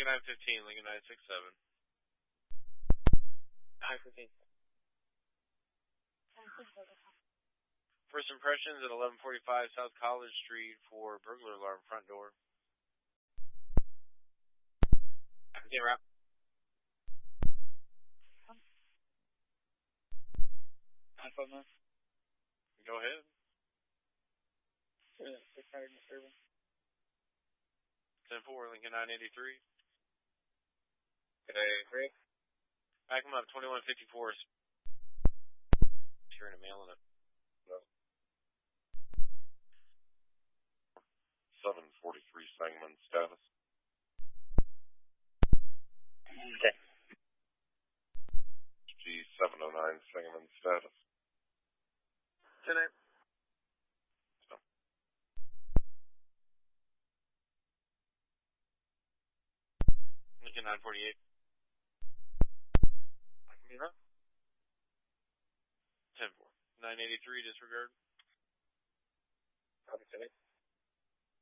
Lincoln 915, Lincoln 967. 915. First impressions at 1145 South College Street for burglar alarm front door. Okay, wrap. Go ahead. 10-4, Lincoln 983. Okay, 3. Back him up, 2154. Here in a mail in it. 743 Sangamon status. Okay. G709 Sangamon status. 10-8. Lincoln 948. 10-4. 983, disregard. Copy, 10-8.